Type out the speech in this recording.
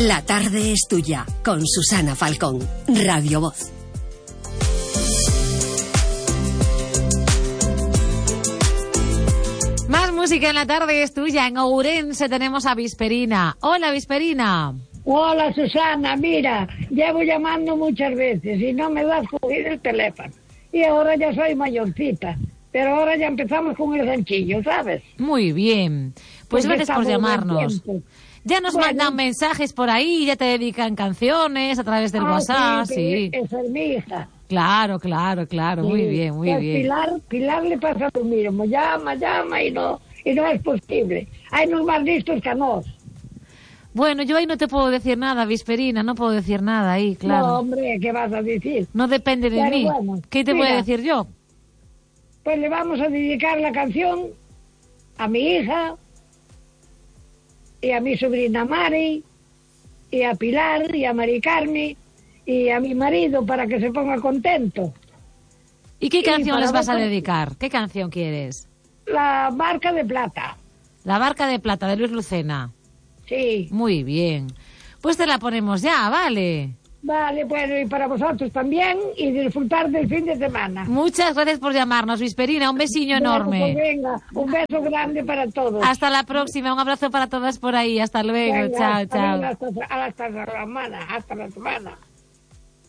La tarde es tuya, con Susana Falcón, Radio Voz. Más música en La tarde es tuya. En Ourense tenemos a Visperina. Hola, Visperina. Hola, Susana. Mira, llevo llamando muchas veces y no me das coger el teléfono. Y ahora ya soy mayorcita, pero ahora ya empezamos con el ganchillo, ¿sabes? Muy bien. Pues gracias por llamarnos. Ya nos mandan mensajes por ahí, ya te dedican canciones a través del WhatsApp. Sí. Esa es mi hija. Claro. Sí. Muy bien, muy pues bien. Pilar le pasa lo mismo. Llama y no es posible. Hay unos más listos que nos. Bueno, yo ahí no te puedo decir nada, Visperina, no puedo decir nada ahí, claro. No, hombre, ¿qué vas a decir? No depende de mí. Bueno, ¿Qué te voy a decir yo? Pues le vamos a dedicar la canción a mi hija y a mi sobrina Mari y a Pilar y a Mari Carmen y a mi marido para que se ponga contento. ¿Y qué canción les vas a dedicar? ¿Qué canción quieres? La Barca de Plata. La Barca de Plata, de Luis Lucena. Sí. Muy bien. Pues te la ponemos ya, ¿vale? Vale, bueno, y para vosotros también, y disfrutar del fin de semana. Muchas gracias por llamarnos, Visperina. Un besiño enorme. Pues venga, un beso grande para todos. Hasta la próxima. Un abrazo para todas por ahí. Hasta luego. Venga, chao. hasta la semana.